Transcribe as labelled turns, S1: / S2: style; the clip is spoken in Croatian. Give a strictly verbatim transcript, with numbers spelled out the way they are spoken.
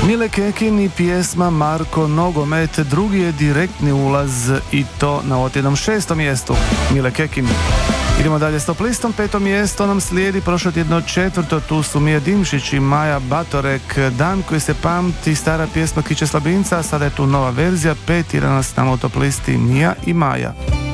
S1: Mile Kekin i pjesma Marko Nogomet, drugi je direktni ulaz i to na otjednom šestom mjestu. Mile Kekin. Idemo dalje s top listom, peto mjesto nam slijedi prošlo tjedno četvrto, tu su Mija Dimšić i Maja Batorek, Dan koji se pamti, stara pjesma Kiće Slabinca, sada je tu nova verzija, peti danas nam u top listi Mija i Maja.